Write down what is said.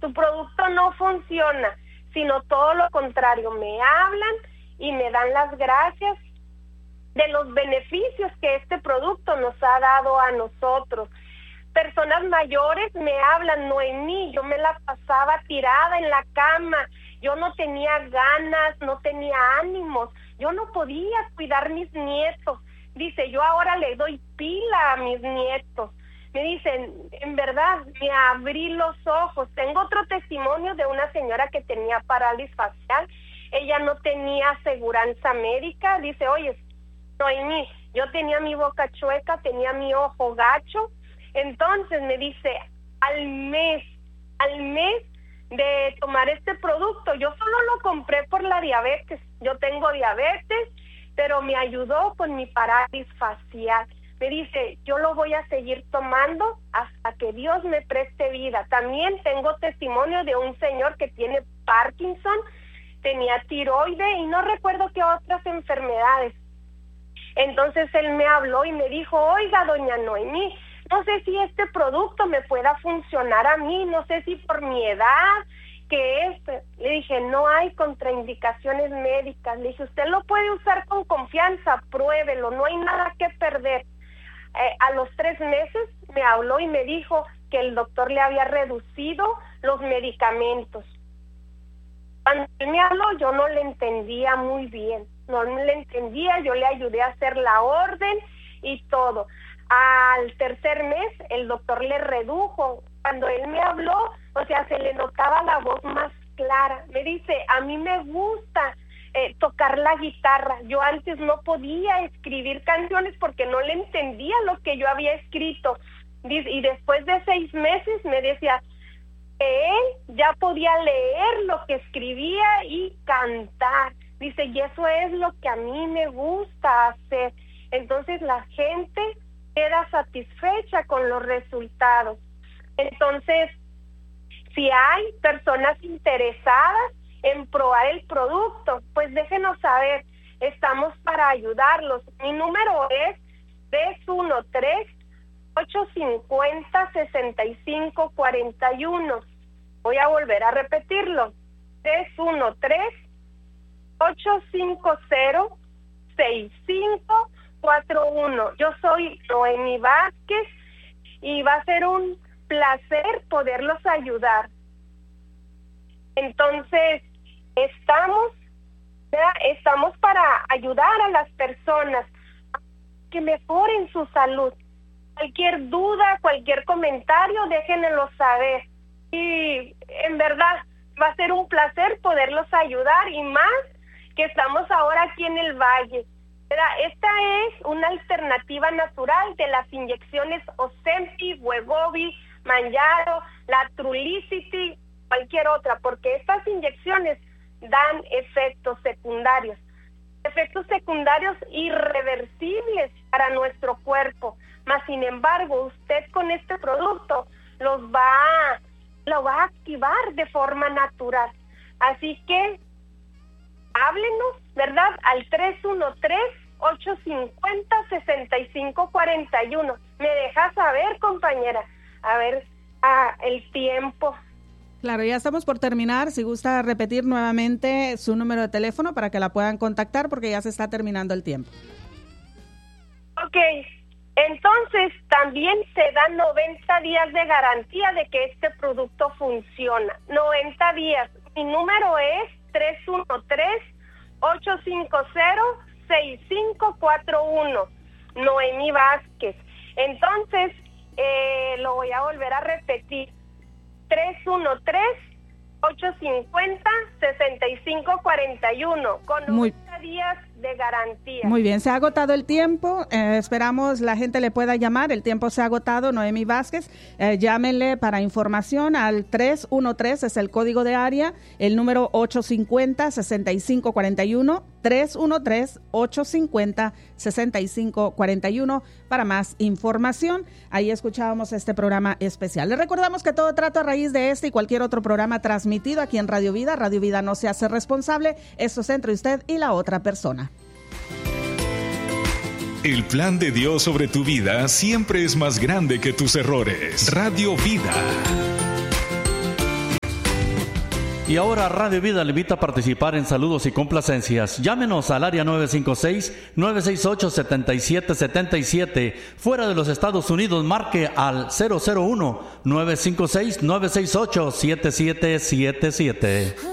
tu producto no funciona, sino todo lo contrario, me hablan y me dan las gracias de los beneficios que este producto nos ha dado a nosotros. Personas mayores me hablan, Noemí, yo me la pasaba tirada en la cama, yo no tenía ganas, no tenía ánimos, yo no podía cuidar mis nietos. Dice, yo ahora le doy pila a mis nietos. Me dicen, en verdad, me abrí los ojos. Tengo otro testimonio de una señora que tenía parálisis facial. Ella no tenía aseguranza médica. Dice, oye, Noemí, yo tenía mi boca chueca, tenía mi ojo gacho. Entonces me dice, al mes de tomar este producto, yo solo lo compré por la diabetes. Yo tengo diabetes, pero me ayudó con mi parálisis facial. Me dice, yo lo voy a seguir tomando hasta que Dios me preste vida. También tengo testimonio de un señor que tiene Parkinson, tenía tiroides y no recuerdo qué otras enfermedades. Entonces él me habló y me dijo, oiga, doña Noemí, no sé si este producto me pueda funcionar a mí, no sé si por mi edad, que es. Le dije, no hay contraindicaciones médicas. Le dije, usted lo puede usar con confianza, pruébelo, no hay nada que perder. A los 3 meses me habló y me dijo que el doctor le había reducido los medicamentos. Cuando él me habló, yo no le entendía muy bien, no le entendía, yo le ayudé a hacer la orden y todo. Al 3er mes, el doctor le redujo. Cuando él me habló, o sea, se le notaba la voz más clara. Me dice, a mí me gusta tocar la guitarra. Yo antes no podía escribir canciones porque no le entendía lo que yo había escrito. Y después de 6 meses me decía que él ya podía leer lo que escribía y cantar. Dice, y eso es lo que a mí me gusta hacer. Entonces la gente queda satisfecha con los resultados. Entonces, si hay personas interesadas en probar el producto, pues déjenos saber, estamos para ayudarlos. Mi número es 313-850-6541. Voy a volver a repetirlo, 313-850-6541. Yo soy Noemí Vázquez y va a ser un placer poderlos ayudar. Entonces, estamos para ayudar a las personas que mejoren su salud. Cualquier duda, cualquier comentario, déjenmelo saber. Y en verdad va a ser un placer poderlos ayudar, y más que estamos ahora aquí en el Valle. Esta es una alternativa natural de las inyecciones Ozempic, Wegovy, Mounjaro, la Trulicity, cualquier otra, porque estas inyecciones dan efectos secundarios irreversibles para nuestro cuerpo. Mas sin embargo, usted con este producto lo va a activar de forma natural. Así que háblenos, ¿verdad? Al 313-850-6541. Me deja saber, compañera, a ver el tiempo. Claro, ya estamos por terminar. Si gusta repetir nuevamente su número de teléfono para que la puedan contactar, porque ya se está terminando el tiempo. Ok, entonces también se dan 90 días de garantía de que este producto funciona. 90 días. Mi número es 313-850-6541. Noemí Vázquez. Entonces, lo voy a volver a repetir. 313-850-6541 con 90 días de garantía. Muy bien, se ha agotado el tiempo. Esperamos la gente le pueda llamar. El tiempo se ha agotado. Noemí Vázquez, llámenle para información al 313, es el código de área, el número 850-6541, 313-850-6541 para más información. Ahí escuchábamos este programa especial. Les recordamos que todo trato a raíz de este y cualquier otro programa transmitido aquí en Radio Vida. Radio Vida no se hace responsable. Esto es entre usted y la otra persona. El plan de Dios sobre tu vida siempre es más grande que tus errores. Radio Vida. Y ahora Radio Vida le invita a participar en saludos y complacencias. Llámenos al área 956-968-7777. Fuera de los Estados Unidos, marque al 001-956-968-7777.